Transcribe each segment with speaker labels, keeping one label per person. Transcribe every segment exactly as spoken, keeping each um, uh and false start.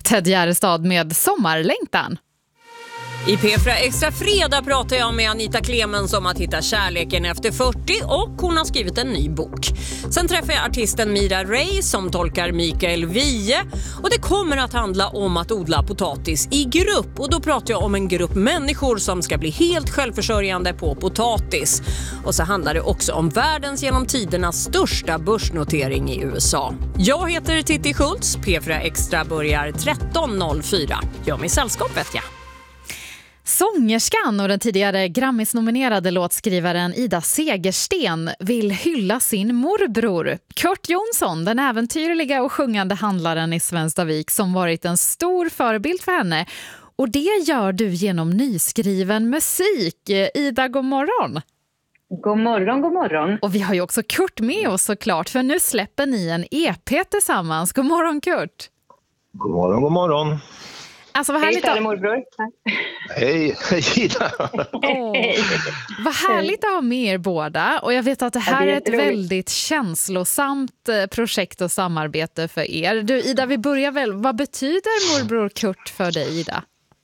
Speaker 1: Ted Gärdestad med Sommarlängtan.
Speaker 2: I P fyra Extra Fredag pratar jag med Anita Clemens om att hitta kärleken efter fyrtio och hon har skrivit en ny bok. Sen träffar jag artisten Mira Ray som tolkar Mikael Wiehe och det kommer att handla om att odla potatis i grupp och då pratar jag om en grupp människor som ska bli helt självförsörjande på potatis. Och så handlar det också om världens genom tiderna största börsnotering i U S A. Jag heter Titti Schultz, P fyra Extra börjar tretton noll fyra. Gör mig sällskap vet jag.
Speaker 1: Sångerskan och den tidigare Grammis-nominerade låtskrivaren Ida Segersten vill hylla sin morbror. Kurt Jonsson, den äventyrliga och sjungande handlaren i Svenstavik som varit en stor förebild för henne. Och det gör du genom nyskriven musik. Ida, god morgon.
Speaker 3: God morgon, god morgon.
Speaker 1: Och vi har ju också Kurt med oss såklart, för nu släpper ni en E P tillsammans. God morgon Kurt.
Speaker 4: God morgon, god morgon.
Speaker 1: Alltså vad härligt.
Speaker 3: Hej, morbror.
Speaker 4: Hej, hej.
Speaker 1: Oh, vad härligt att ha med er båda. Och jag vet att det här ja, det är, är ett väldigt känslosamt projekt och samarbete för er. Du Ida, vi börjar väl. Vad betyder morbror Kurt för dig, Ida?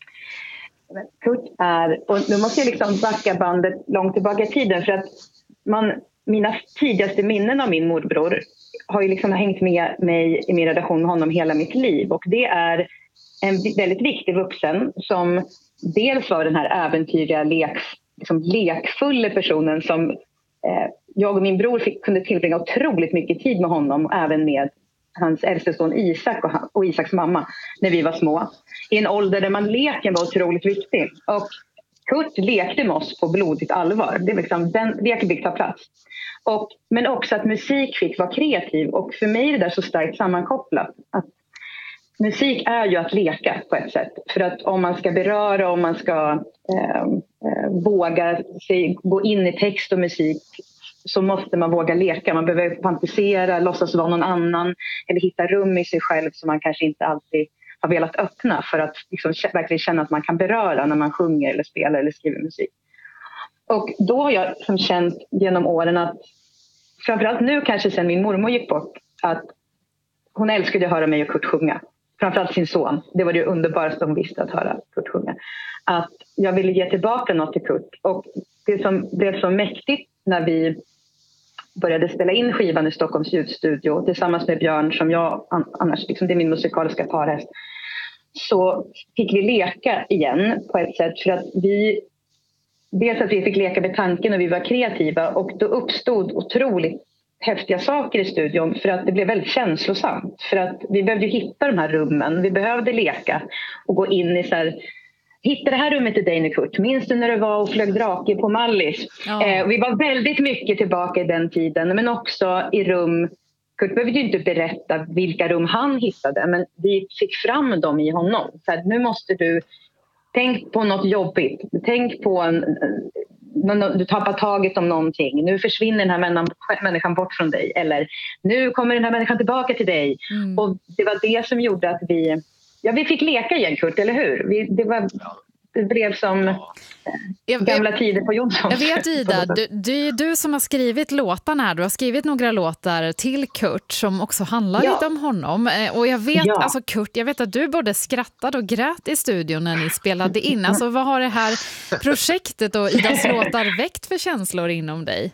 Speaker 3: Kurt är, och nu måste jag liksom backa bandet långt tillbaka i tiden för att man, mina tidigaste minnen av min morbror har ju liksom hängt med mig i min relation med honom hela mitt liv. Och det är en väldigt viktig vuxen som dels var den här äventyrliga lek, liksom lekfulla personen som eh, jag och min bror fick, kunde tillbringa otroligt mycket tid med honom och även med hans äldste son Isak och, han, och Isaks mamma när vi var små. I en ålder där man leken var otroligt viktig. Och Kurt lekte med oss på blodigt allvar. Det är liksom, den leken fick ta plats. Och, men också att musik fick vara kreativ. Och för mig är det där så starkt sammankopplat att musik är ju att leka på ett sätt. För att om man ska beröra, om man ska eh, eh, våga sig, gå in i text och musik så måste man våga leka. Man behöver fantisera, låtsas vara någon annan eller hitta rum i sig själv som man kanske inte alltid har velat öppna för att liksom verkligen känna att man kan beröra när man sjunger eller spelar eller skriver musik. Och då har jag liksom känt genom åren att framförallt nu kanske sen min mormor gick bort att hon älskade att höra mig och Kurt sjunga. Framförallt sin son. Det var det underbaraste hon visste att höra Kurt sjunga. Att jag ville ge tillbaka något till Kurt. Och det som blev så mäktigt när vi började spela in skivan i Stockholms ljudstudio tillsammans med Björn som jag annars, liksom det är min musikaliska parhäst. Så fick vi leka igen på ett sätt för att vi dels att vi fick leka med tanken och vi var kreativa och då uppstod otroligt häftiga saker i studion för att det blev väldigt känslosamt. För att vi behövde hitta de här rummen. Vi behövde leka och gå in i så här... Hitta det här rummet till dig nu Kurt. Minns du när du var och flög drake på Mallis? Ja. Eh, vi var väldigt mycket tillbaka i den tiden. Men också i rum... Kurt behövde ju inte berätta vilka rum han hittade. Men vi fick fram dem i honom. Så här, nu måste du... Tänk på något jobbigt. Tänk på en... Du tappar taget om någonting. Nu försvinner den här människan bort från dig. Eller nu kommer den här människan tillbaka till dig. Mm. Och det var det som gjorde att vi... Ja, vi fick leka igen Kurt, eller hur? Vi, det, var, det blev som jag, gamla jag, tider på Jonsson.
Speaker 1: Jag vet Ida, du, det är du som har skrivit låtarna här. Du har skrivit några låtar till Kurt som också handlar ja. lite om honom. Och jag vet, ja. alltså Kurt, jag vet att du både skrattade och grät i studion när ni spelade in. Alltså vad har det här projektet och Idas låtar väckt för känslor inom dig?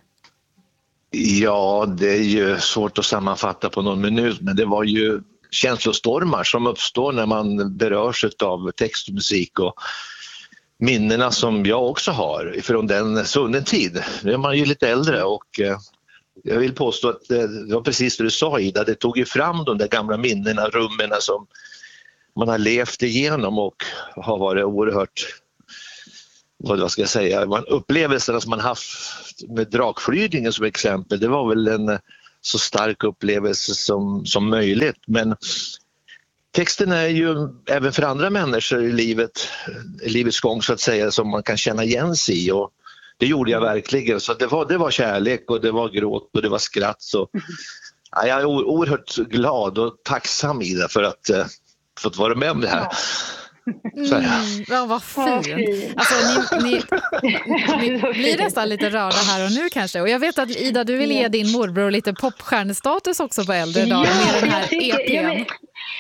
Speaker 4: Ja, det är ju svårt att sammanfatta på någon minut, men det var ju känslostormar som uppstår när man berörs av text och musik och minnena som jag också har från den svunnen tid. Nu är man ju lite äldre och eh, jag vill påstå att eh, det var precis det du sa Ida, det tog ju fram de där gamla minnena, rummen som man har levt igenom och har varit oerhört, vad ska jag säga, man, upplevelserna som man haft med drakflygningen som exempel, det var väl en så stark upplevelse som, som möjligt. Men texten är ju även för andra människor i livet, i livets gång så att säga, som man kan känna igen sig i. Och det gjorde jag verkligen. Så det var, det var kärlek och det var gråt och det var skratt. Så, ja, jag är oerhört glad och tacksam i det för att uh, fått vara med om det här.
Speaker 1: Mm, ja, vad fint. Alltså, ni, ni, ni blir nästan lite rörda här och nu kanske. Och jag vet att Ida, du vill ge din morbror lite popstjärnestatus också på äldre dagar med den här E P:n.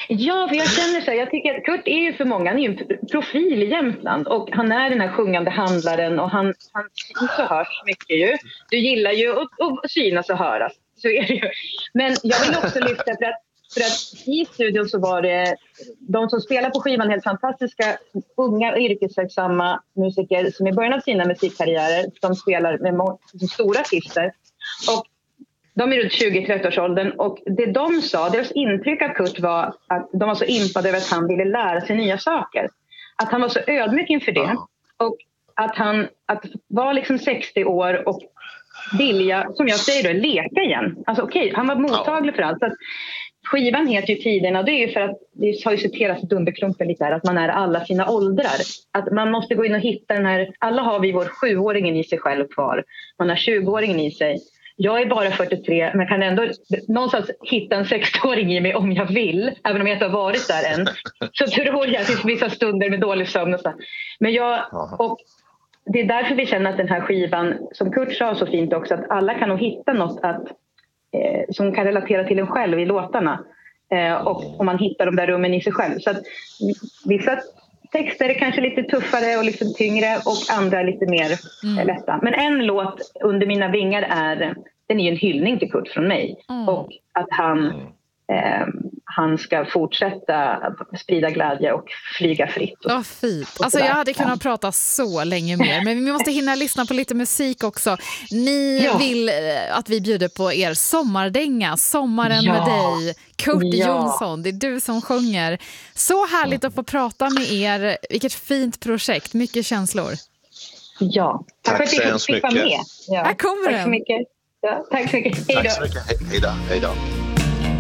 Speaker 3: Ja, för jag känner så här, jag tycker att Kurt är ju för många, han är ju en profil i Jämtland och han är den här sjungande handlaren och han, han syns och hörs mycket ju. Du gillar ju att, att synas och höras, så är det ju. Men jag vill också lyfta för att, för att i studion så var det de som spelar på skivan helt fantastiska unga och yrkesverksamma musiker som i början av sina musikkarriärer de spelar med må- stora artister och de är runt tjugo till trettio års åldern och det de sa, deras intryck av Kurt var att de var så impade över att han ville lära sig nya saker. Att han var så ödmjuk inför det och att han att var liksom sextio år och vilja, som jag säger då, leka igen. Alltså okej, okay, han var mottaglig för allt. Så att skivan heter ju Tiderna, det är ju för att det har ju citerats Dumbeklumpen lite där, att man är alla sina åldrar. Att man måste gå in och hitta den här, alla har vi vår sjuåringen i sig själv kvar. Man har tjugoåringen i sig. Jag är bara fyrtiotre men kan ändå någonstans hitta en sextioåring i mig om jag vill. Även om jag inte har varit där än. Så tror jag att det finns vissa stunder med dålig sömn och så. Men jag, och det är därför vi känner att den här skivan, som Kurt sa så fint också, att alla kan nog hitta något att, eh, som kan relatera till en själv i låtarna. Eh, och om man hittar de där rummen i sig själv. Så att vissa texter är kanske lite tuffare och lite tyngre och andra lite mer mm. lätta. Men en låt, Under mina vingar, är, den är ju en hyllning till Kurt från mig. Mm. Och att han, eh, han ska fortsätta sprida glädje och flyga fritt.
Speaker 1: Ja, fint. Alltså jag hade kunnat prata så länge mer, men vi måste hinna lyssna på lite musik också. Ni ja. vill att vi bjuder på er sommardänga, Sommaren ja. med dig, Kurt ja. Jonsson. Det är du som sjunger. Så härligt att få prata med er. Vilket fint projekt, mycket känslor.
Speaker 3: Ja, tack, tack för att du fick vara med. Ja.
Speaker 1: Här kommer
Speaker 3: tack
Speaker 1: den.
Speaker 3: Så mycket. Ja, tack så mycket. Hej då.
Speaker 4: Tack så mycket. Hej då. Hej då.